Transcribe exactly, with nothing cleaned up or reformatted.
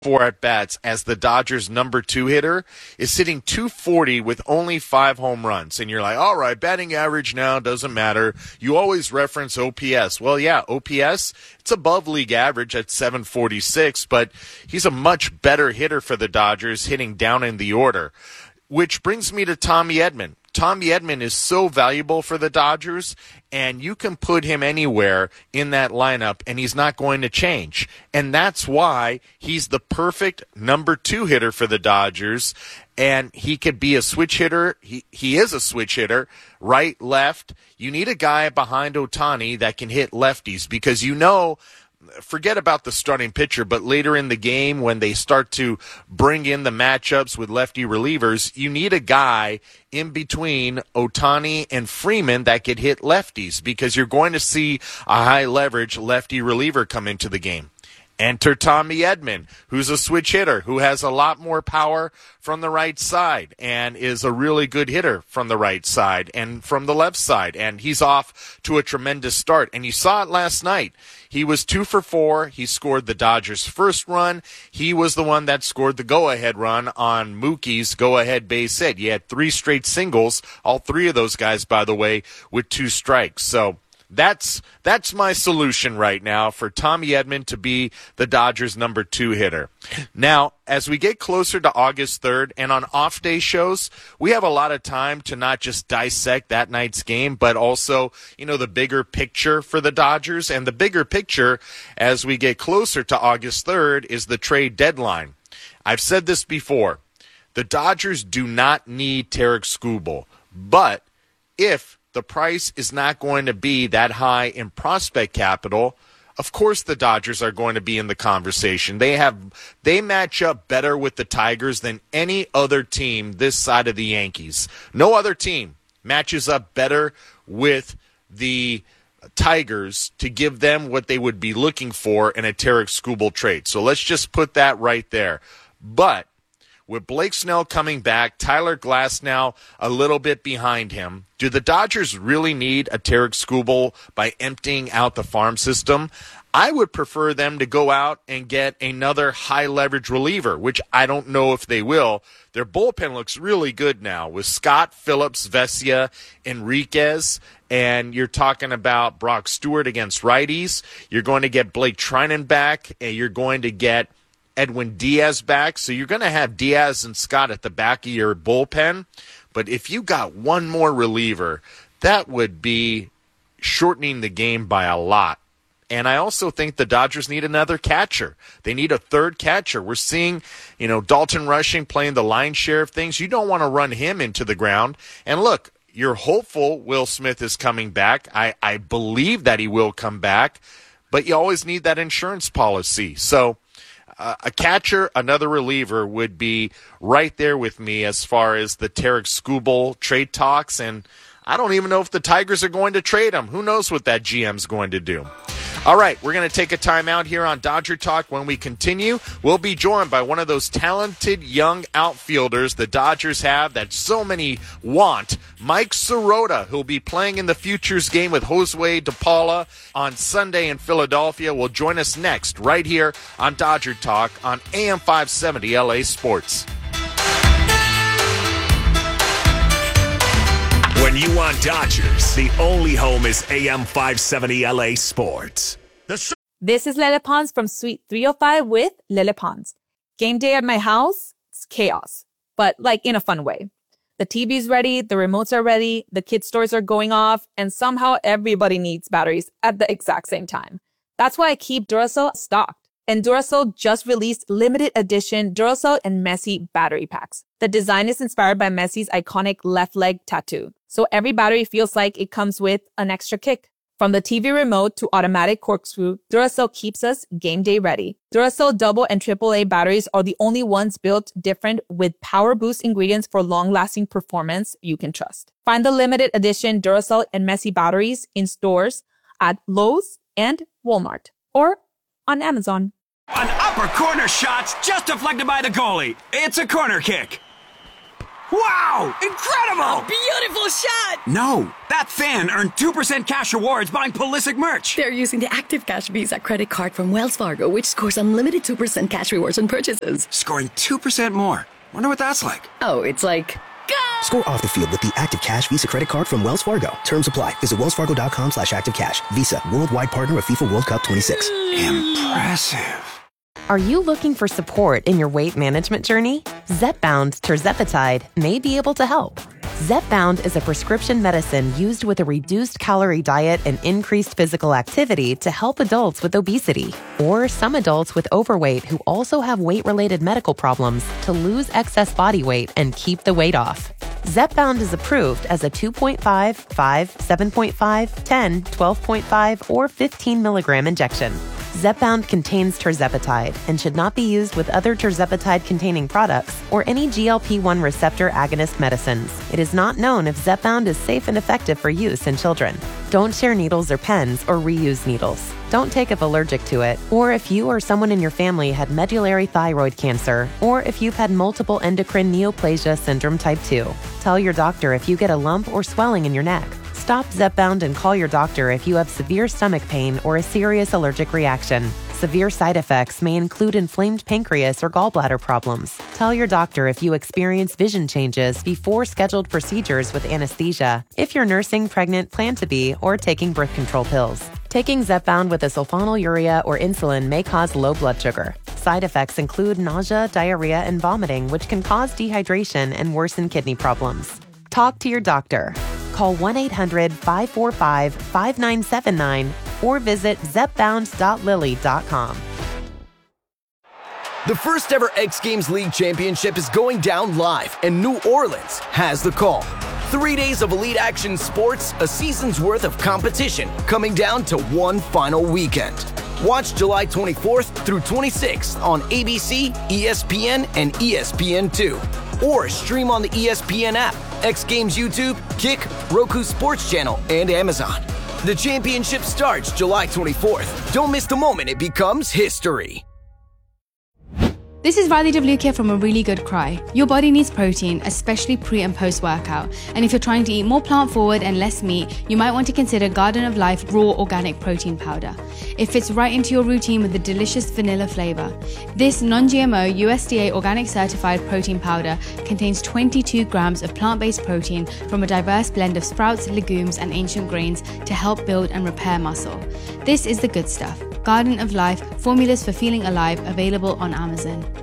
four at-bats as the Dodgers' number two hitter is hitting two forty with only five home runs. And you're like, all right, batting average now doesn't matter. You always reference O P S. Well, yeah, O P S, it's above league average at seven forty-six, but he's a much better hitter for the Dodgers, hitting down in the order. Which brings me to Tommy Edman. Tommy Edman is so valuable for the Dodgers, and you can put him anywhere in that lineup, and he's not going to change. And that's why he's the perfect number two hitter for the Dodgers, and he could be a switch hitter. He, he is a switch hitter, right, left. You need a guy behind Ohtani that can hit lefties because you know – forget about the starting pitcher, but later in the game when they start to bring in the matchups with lefty relievers, you need a guy in between Ohtani and Freeman that could hit lefties because you're going to see a high leverage lefty reliever come into the game. Enter Tommy Edman, who's a switch hitter, who has a lot more power from the right side and is a really good hitter from the right side and from the left side. And he's off to a tremendous start. And you saw it last night. He was two for four. He scored the Dodgers' first run. He was the one that scored the go-ahead run on Mookie's go-ahead base hit. He had three straight singles, all three of those guys, by the way, with two strikes. So That's that's my solution right now for Tommy Edman to be the Dodgers' number two hitter. Now, as we get closer to August third and on off-day shows, we have a lot of time to not just dissect that night's game, but also, you know, the bigger picture for the Dodgers. And the bigger picture as we get closer to August third is the trade deadline. I've said this before. The Dodgers do not need Tarik Skubal, but if the price is not going to be that high in prospect capital, of course the Dodgers are going to be in the conversation. They have they match up better with the Tigers than any other team this side of the Yankees. No other team matches up better with the Tigers to give them what they would be looking for in a Tarik Skubal trade. So let's just put that right there. But with Blake Snell coming back, Tyler Glasnow a little bit behind him, do the Dodgers really need a Tarik Skubal by emptying out the farm system? I would prefer them to go out and get another high-leverage reliever, which I don't know if they will. Their bullpen looks really good now with Scott, Phillips, Vesia, Enriquez, and you're talking about Brock Stewart against righties. You're going to get Blake Trinan back, and you're going to get Edwin Diaz back. So you're going to have Diaz and Scott at the back of your bullpen. But if you got one more reliever, that would be shortening the game by a lot. And I also think the Dodgers need another catcher. They need a third catcher. We're seeing, you know, Dalton Rushing playing the lion's share of things. You don't want to run him into the ground. And look, you're hopeful Will Smith is coming back. I, I believe that he will come back. But you always need that insurance policy. So Uh, a catcher, another reliever would be right there with me as far as the Tarik Skubal trade talks, and I don't even know if the Tigers are going to trade him. Who knows what that G M's going to do? All right, we're going to take a time out here on Dodger Talk. When we continue, we'll be joined by one of those talented young outfielders the Dodgers have that so many want, Mike Sirota, who'll be playing in the Futures game with Josue De Paula on Sunday in Philadelphia, will join us next right here on Dodger Talk on A M five seventy L A Sports. When you want Dodgers, the only home is A M five seventy L A Sports. The This is Lele Pons from Suite three oh five with Lele Pons. Game day at my house, it's chaos, but like in a fun way. The T V's ready, the remotes are ready, the kids' stores are going off, and somehow everybody needs batteries at the exact same time. That's why I keep Duracell stocked. And Duracell just released limited edition Duracell and Messi battery packs. The design is inspired by Messi's iconic left leg tattoo. So every battery feels like it comes with an extra kick. From the T V remote to automatic corkscrew, Duracell keeps us game day ready. Duracell double and triple A batteries are the only ones built different with power boost ingredients for long-lasting performance you can trust. Find the limited edition Duracell and Messi batteries in stores at Lowe's and Walmart or on Amazon. An upper corner shot's just deflected by the goalie. It's a corner kick. Wow! Incredible! Beautiful shot! No, that fan earned two percent cash rewards buying Pulisic merch. They're using the Active Cash Visa credit card from Wells Fargo, which scores unlimited two percent cash rewards on purchases. Scoring two percent more. Wonder what that's like. Oh, it's like... Go! Score off the field with the Active Cash Visa credit card from Wells Fargo. Terms apply. Visit wellsfargo.com slash activecash. Visa, worldwide partner of FIFA World Cup twenty-six. Impressive. Are you looking for support in your weight management journey? Zepbound tirzepatide may be able to help. Zepbound is a prescription medicine used with a reduced calorie diet and increased physical activity to help adults with obesity or some adults with overweight who also have weight-related medical problems to lose excess body weight and keep the weight off. Zepbound is approved as a two point five, five, seven point five, ten, twelve point five, or fifteen milligram injection. Zepbound contains tirzepatide and should not be used with other tirzepatide-containing products or any G L P one receptor agonist medicines. It is not known if Zepbound is safe and effective for use in children. Don't share needles or pens or reuse needles. Don't take if allergic to it, or if you or someone in your family had medullary thyroid cancer, or if you've had multiple endocrine neoplasia syndrome type two. Tell your doctor if you get a lump or swelling in your neck. Stop Zepbound and call your doctor if you have severe stomach pain or a serious allergic reaction. Severe side effects may include inflamed pancreas or gallbladder problems. Tell your doctor if you experience vision changes before scheduled procedures with anesthesia, if you're nursing, pregnant, plan to be, or taking birth control pills. Taking Zepbound with a sulfonylurea or insulin may cause low blood sugar. Side effects include nausea, diarrhea, and vomiting, which can cause dehydration and worsen kidney problems. Talk to your doctor. Call one eight hundred, five four five, five nine seven nine or visit zepbound dot lilly dot com. The first ever X Games League Championship is going down live, and New Orleans has the call. Three days of elite action sports, a season's worth of competition, coming down to one final weekend. Watch July twenty-fourth through twenty-sixth on A B C, E S P N, and E S P N two. Or stream on the E S P N app, X Games YouTube, Kick, Roku Sports Channel, and Amazon. The championship starts July twenty-fourth. Don't miss the moment it becomes history. This is Riley Devlukia from A Really Good Cry. Your body needs protein, especially pre and post workout. And if you're trying to eat more plant forward and less meat, you might want to consider Garden of Life Raw Organic Protein Powder. It fits right into your routine with a delicious vanilla flavor. This non-G M O U S D A organic certified protein powder contains twenty-two grams of plant-based protein from a diverse blend of sprouts, legumes, and ancient grains to help build and repair muscle. This is the good stuff. Garden of Life, formulas for feeling alive, available on Amazon.